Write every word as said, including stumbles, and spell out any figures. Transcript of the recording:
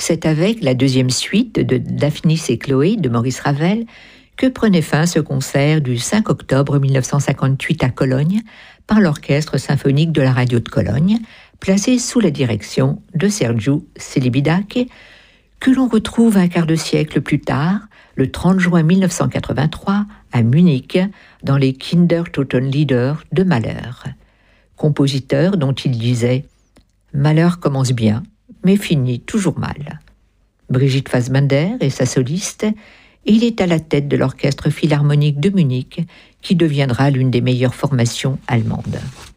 C'est avec la deuxième suite de Daphnis et Chloé de Maurice Ravel que prenait fin ce concert du cinq octobre mille neuf cent cinquante-huit à Cologne par l'Orchestre symphonique de la radio de Cologne, placé sous la direction de Sergiu Celibidache, que l'on retrouve un quart de siècle plus tard, le trente juin mille neuf cent quatre-vingt-trois, à Munich, dans les Kindertotenlieder de Mahler. Compositeur dont il disait « Mahler commence bien, mais finit toujours mal ». Brigitte Fassbaender est sa soliste, et il est à la tête de l'Orchestre philharmonique de Munich, qui deviendra l'une des meilleures formations allemandes.